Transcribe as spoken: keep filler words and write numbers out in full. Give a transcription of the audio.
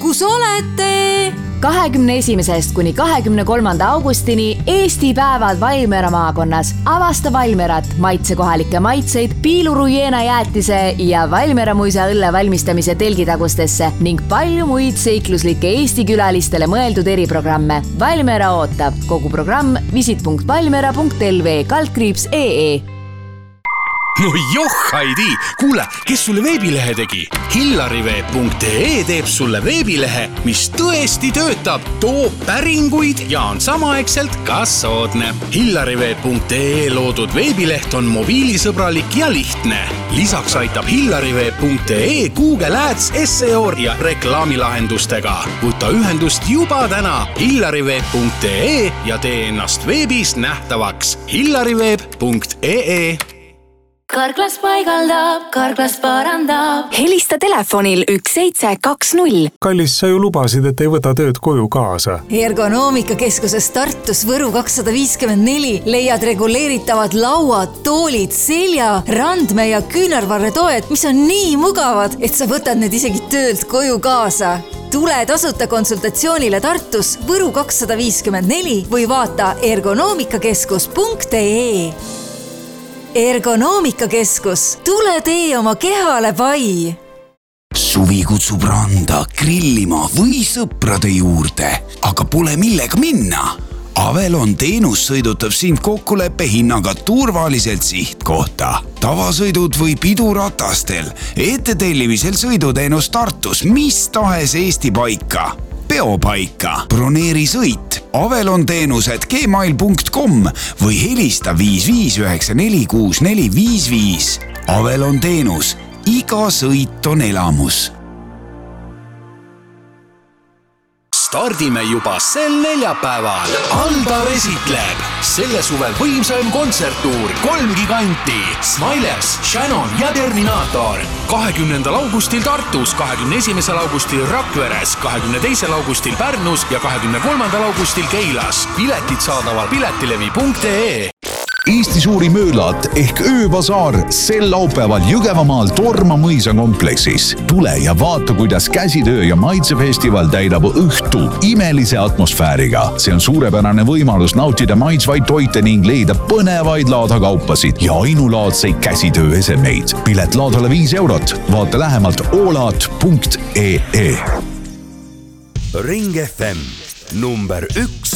kus olete? kahekümne esimesest kuni kahekümne kolmanda augustini Eesti päevad Valmiera maakonnas. Avasta Valmierat, maitse kohalikke maitseid, piilurujeena jäätise ja Valmiera muisa õlle valmistamise telgitagustesse ning palju muid seikluslikke Eesti külalistele mõeldud eriprogramme. Valmiera ootab. Kogu programm visit punkt valmiera punkt l v kaldkriips punkt e e. No joh, Heidi! Kuule, kes sulle veebilehe tegi? hillariveeb punkt e teeb sulle veebilehe, mis tõesti töötab, toob päringuid ja on samaaegselt ka soodne. hillariveeb punkt e loodud veebileht on mobiilisõbralik ja lihtne. Lisaks aitab hillariveeb punkt e Google Ads, S E O ja reklaamilahendustega. Võta ühendust juba täna hillariveeb punkt e ja tee ennast veebis nähtavaks. hillariveeb punkt e Karklas paigaldab, Karklas parandab. Helista telefonil üks seitse kaks null. Kallis, sa ju lubasid, et ei võta tööd koju kaasa. Ergonoomikakeskuses Tartus Võru kakssada viiskümmend neli leiad reguleeritavad lauad, toolid, selja, randme ja küünarvarretoed, mis on nii mugavad, et sa võtad need isegi töölt koju kaasa. Tule tasuta konsultatsioonile Tartus Võru kakssada viiskümmend neli või vaata ergonoomikakeskus punkt e. Ergonoomikakeskus. Tule tee oma kehale pai. Suvi kutsub randa, grillima või sõprade juurde, aga pole millega minna. Avelon teenus sõidutab sind kokkuleppe hinnaga turvaliselt sihtkohta. Tavasõidud või piduratastel, ettetellimisel sõiduteenus Tartus, mis tahes Eesti paika. Peopaika, broneeri sõit, Avelon teenused gmail punkt com või helista viis viis üheksa neli kuus neli viis viis. Avelon teenus, iga sõit on elamus. Stardime juba sel neljapäeval. Aldar esitleb. Selle suve võimsaim kontserttuur, kolm giganti. Smilers, Shannon ja Terminator. kahekümnendal augustil Tartus, kahekümne esimesel augustil Rakveres, kahekümne teisel augustil Pärnus ja kahekümne kolmandal augustil Keilas. Piletid saadaval piletilevi punkt e. Eesti suuri möölat ehk ööbasaar sel laupäeval Jõgevamaal Torma mõisa kompleksis. Tule ja vaata, kuidas käsitöö ja maitsefestival täidab õhtu imelise atmosfääriga. See on suurepärane võimalus nautida maitsvaid toite ning leida põnevaid laadakaupasid ja ainulaadseid käsitöö esemeid. Pilet laadale viis eurot. Vaata lähemalt olaat punkt e e. Ring F M number üks